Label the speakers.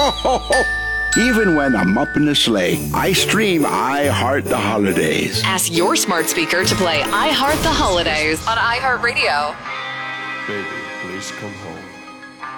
Speaker 1: Ho, ho, ho. Even when I'm up in the sleigh, I stream I Heart the Holidays.
Speaker 2: Ask your smart speaker to play I Heart the Holidays on iHeartRadio.
Speaker 3: Baby, please come home.